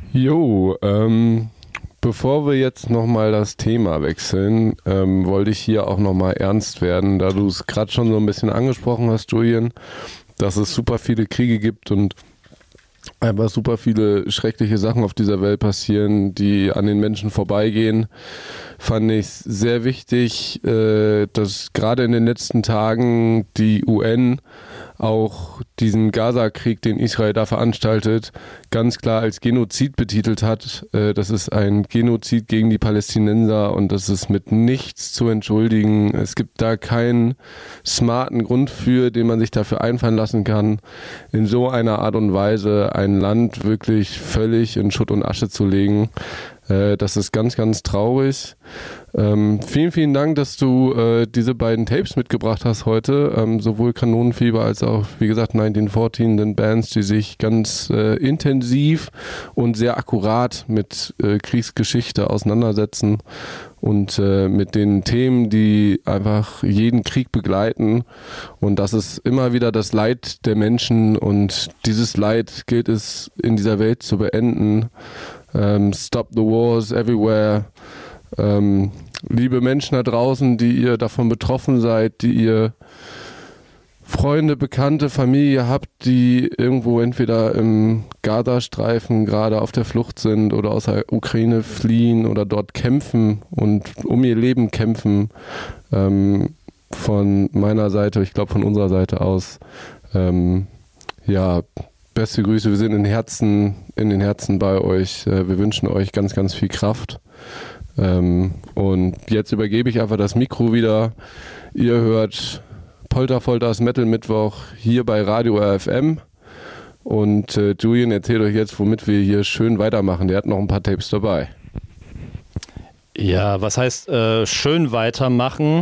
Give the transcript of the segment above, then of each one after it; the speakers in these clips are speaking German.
Jo, bevor wir jetzt nochmal das Thema wechseln, wollte ich hier auch nochmal ernst werden, da du es gerade schon so ein bisschen angesprochen hast, Julian, dass es super viele Kriege gibt und einfach super viele schreckliche Sachen auf dieser Welt passieren, die an den Menschen vorbeigehen, fand ich sehr wichtig, dass gerade in den letzten Tagen die UN auch diesen Gaza-Krieg, den Israel da veranstaltet, ganz klar als Genozid betitelt hat. Das ist ein Genozid gegen die Palästinenser und das ist mit nichts zu entschuldigen. Es gibt da keinen smarten Grund für, den man sich dafür einfallen lassen kann, in so einer Art und Weise ein Land wirklich völlig in Schutt und Asche zu legen. Das ist ganz, ganz traurig. Vielen, vielen Dank, dass du diese beiden Tapes mitgebracht hast heute. Sowohl Kanonenfieber als auch, wie gesagt, 1914 sind Bands, die sich ganz intensiv und sehr akkurat mit Kriegsgeschichte auseinandersetzen und mit den Themen, die einfach jeden Krieg begleiten. Und das ist immer wieder das Leid der Menschen und dieses Leid gilt es in dieser Welt zu beenden. Stop the wars everywhere. Liebe Menschen da draußen, die ihr davon betroffen seid, die ihr Freunde, Bekannte, Familie habt, die irgendwo entweder im Gazastreifen gerade auf der Flucht sind oder aus der Ukraine fliehen oder dort kämpfen und um ihr Leben kämpfen. Von meiner Seite, ich glaube von unserer Seite aus, beste Grüße, wir sind in den Herzen bei euch. Wir wünschen euch ganz, ganz viel Kraft. Und jetzt übergebe ich einfach das Mikro wieder. Ihr hört Polterfolters Metal Mittwoch hier bei Radio RFM. Und Julian erzählt euch jetzt, womit wir hier schön weitermachen. Der hat noch ein paar Tapes dabei. Ja, was heißt schön weitermachen?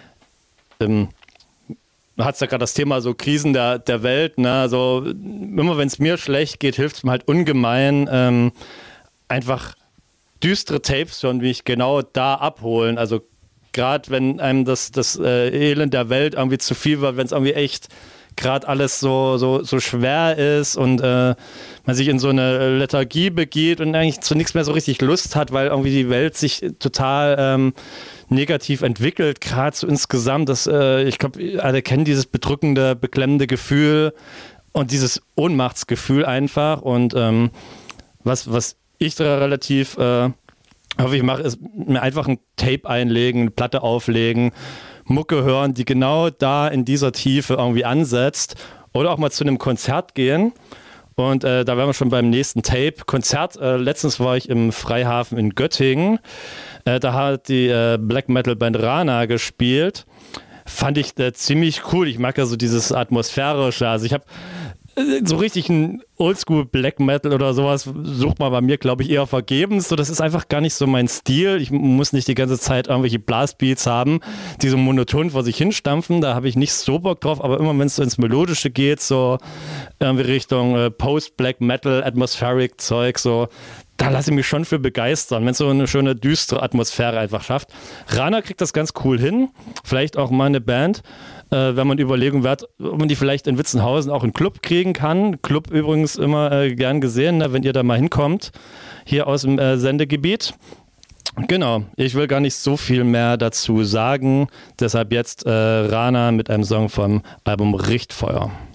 Du hast ja gerade das Thema so Krisen der Welt, ne? Also immer wenn es mir schlecht geht, hilft es mir halt ungemein, einfach düstere Tapes schon, wie ich genau da abholen. Also gerade wenn einem das Elend der Welt irgendwie zu viel wird, wenn es irgendwie echt gerade alles so schwer ist und man sich in so eine Lethargie begeht und eigentlich zu nichts mehr so richtig Lust hat, weil irgendwie die Welt sich total negativ entwickelt, gerade so insgesamt. Ich glaube, alle kennen dieses bedrückende, beklemmende Gefühl und dieses Ohnmachtsgefühl einfach. Und was ich da relativ häufig mache, ist mir einfach ein Tape einlegen, eine Platte auflegen, Mucke hören, die genau da in dieser Tiefe irgendwie ansetzt. Oder auch mal zu einem Konzert gehen. Und da wären wir schon beim nächsten Tape. Konzert, letztens war ich im Freihafen in Göttingen. Da hat die Black Metal Band Rana gespielt. Fand ich ziemlich cool. Ich mag ja so dieses Atmosphärische. Also ich habe so richtig ein Oldschool Black Metal oder sowas sucht man bei mir, glaube ich, eher vergebens. So, das ist einfach gar nicht so mein Stil. Ich muss nicht die ganze Zeit irgendwelche Blastbeats haben, die so monoton vor sich hinstampfen. Da habe ich nicht so Bock drauf. Aber immer, wenn es so ins Melodische geht, so irgendwie Richtung Post-Black Metal, Atmospheric Zeug, so, da lasse ich mich schon für begeistern, wenn es so eine schöne, düstere Atmosphäre einfach schafft. Rana kriegt das ganz cool hin. Vielleicht auch mal eine Band, wenn man überlegen wird, ob man die vielleicht in Witzenhausen auch in Club kriegen kann. Club übrigens immer gern gesehen, ne, wenn ihr da mal hinkommt, hier aus dem Sendegebiet. Genau, ich will gar nicht so viel mehr dazu sagen. Deshalb jetzt Rana mit einem Song vom Album Richtfeuer.